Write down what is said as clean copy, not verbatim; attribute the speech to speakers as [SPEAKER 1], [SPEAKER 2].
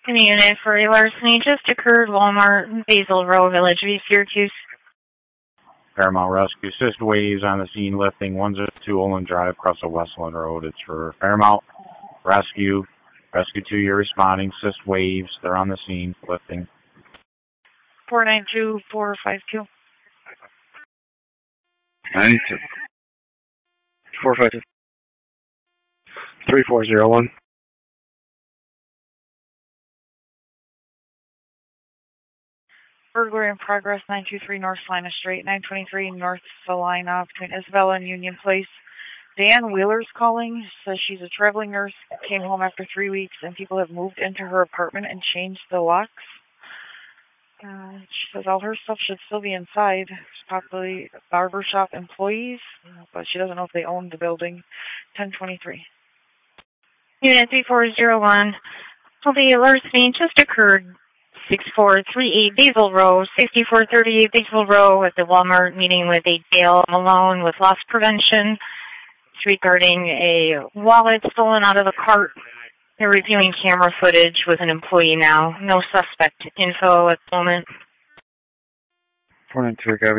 [SPEAKER 1] Any unit for a larceny just occurred, Walmart, Basil Row, Village View, Syracuse.
[SPEAKER 2] Fairmount Rescue. Assist waves on the scene lifting 102 Olin Drive across the Westland Road. It's for Fairmount Rescue. Rescue 2, you're responding. Assist waves. They're on the scene lifting.
[SPEAKER 1] 492-452.
[SPEAKER 3] 92. 452. 3401.
[SPEAKER 1] Burglary in progress, 923 North Salina Street, 923 North Salina between Isabella and Union Place. Dan Wheeler's calling, says she's a traveling nurse, came home after 3 weeks, and people have moved into her apartment and changed the locks. She says all her stuff should still be inside, possibly barbershop employees, but she doesn't know if they own the building. 1023.
[SPEAKER 4] Unit 3401. Well, the larceny just occurred. 6438 Basil Row, 6438 Basil Row at the Walmart, meeting with a Dale Malone with loss prevention. It's regarding a wallet stolen out of the cart. They're reviewing camera footage with an employee now. No suspect info at the moment.
[SPEAKER 3] 492, Gabby.